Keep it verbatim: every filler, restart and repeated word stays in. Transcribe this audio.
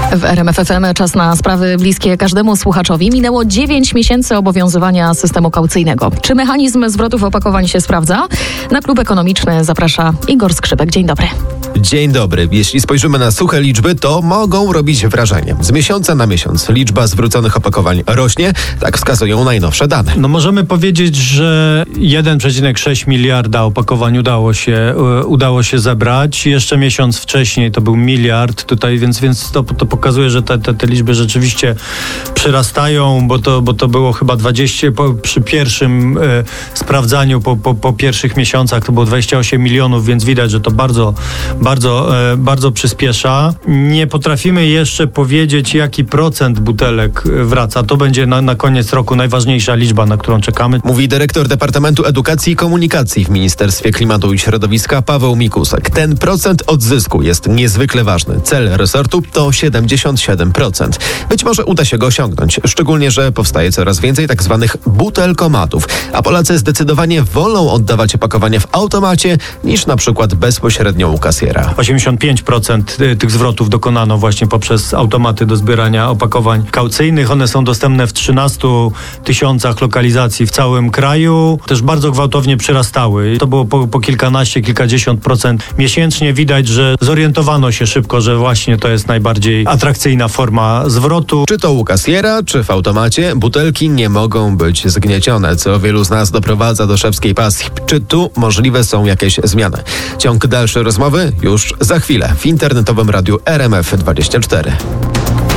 W R M F F M czas na sprawy bliskie każdemu słuchaczowi. Minęło dziewięć miesięcy obowiązywania systemu kaucyjnego. Czy mechanizm zwrotów opakowań się sprawdza? Na Klub Ekonomiczny zaprasza Igor Skrzypek. Dzień dobry. Dzień dobry. Jeśli spojrzymy na suche liczby, to mogą robić wrażenie. Z miesiąca na miesiąc liczba zwróconych opakowań rośnie, tak wskazują najnowsze dane. No możemy powiedzieć, że jeden przecinek sześć miliarda opakowań udało się, udało się zebrać. Jeszcze miesiąc wcześniej to był miliard tutaj, więc, więc to, to pokazuje, że te, te, te liczby rzeczywiście przyrastają, bo to, bo to było chyba dwadzieścia, po, przy pierwszym e, sprawdzaniu, po, po, po pierwszych miesiącach to było dwadzieścia osiem milionów, więc widać, że to bardzo, bardzo, e, bardzo przyspiesza. Nie potrafimy jeszcze powiedzieć, jaki procent butelek wraca. To będzie na, na koniec roku najważniejsza liczba, na którą czekamy. Mówi dyrektor Departamentu Edukacji i Komunikacji w Ministerstwie Klimatu i Środowiska Paweł Mikusek. Ten procent odzysku jest niezwykle ważny. Cel resortu to siedemdziesiąt siedem procent. Być może uda się go osiągnąć, szczególnie, że powstaje coraz więcej tak zwanych butelkomatów, a Polacy zdecydowanie wolą oddawać opakowania w automacie niż na przykład bezpośrednio u kasjera. osiemdziesiąt pięć procent tych zwrotów dokonano właśnie poprzez automaty do zbierania opakowań kaucyjnych. One są dostępne w trzynastu tysiącach lokalizacji w całym kraju. Też bardzo gwałtownie przyrastały. To było po, po kilkanaście, kilkadziesiąt procent miesięcznie. Widać, że zorientowano się szybko, że właśnie to jest najbardziej atrakcyjna forma zwrotu. Czy to u kasjera, czy w automacie, butelki nie mogą być zgniecione, co wielu z nas doprowadza do szewskiej pasji. Czy tu możliwe są jakieś zmiany? Ciąg dalszej rozmowy już za chwilę w internetowym radiu R M F dwadzieścia cztery.